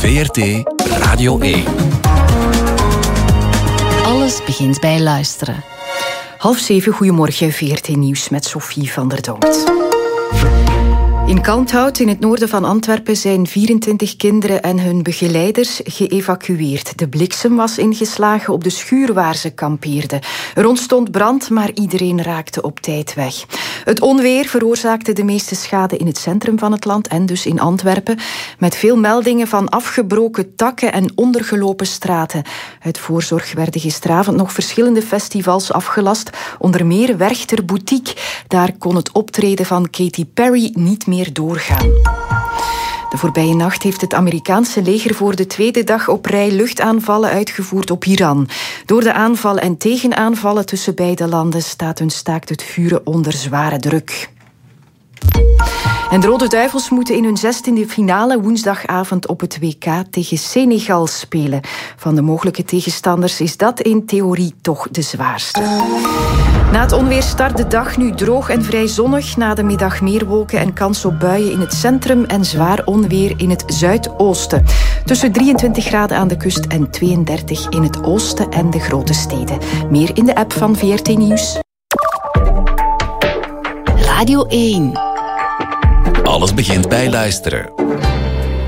VRT Radio 1. Alles begint bij luisteren. 6:30, goedemorgen, VRT Nieuws met Sophie van der Donkt. In Kalmthout, in het noorden van Antwerpen, zijn 24 kinderen en hun begeleiders geëvacueerd. De bliksem was ingeslagen op de schuur waar ze kampeerden. Er ontstond brand, maar iedereen raakte op tijd weg. Het onweer veroorzaakte de meeste schade in het centrum van het land en dus in Antwerpen, met veel meldingen van afgebroken takken en ondergelopen straten. Uit voorzorg werden gisteravond nog verschillende festivals afgelast, onder meer Werchter Boutique. Daar kon het optreden van Katy Perry niet meer doorgaan. De voorbije nacht heeft het Amerikaanse leger voor de tweede dag op rij luchtaanvallen uitgevoerd op Iran. Door de aanvallen en tegenaanvallen tussen beide landen staat hun staakt het vuren onder zware druk. En de Rode Duivels moeten in hun 16e finale woensdagavond op het WK tegen Senegal spelen. Van de mogelijke tegenstanders is dat in theorie toch de zwaarste. Na het onweer start de dag nu droog en vrij zonnig. Na de middag meer wolken en kans op buien in het centrum en zwaar onweer in het zuidoosten. Tussen 23 graden aan de kust en 32 in het oosten en de grote steden. Meer in de app van VRT Nieuws. Radio 1. Alles begint bij luisteren.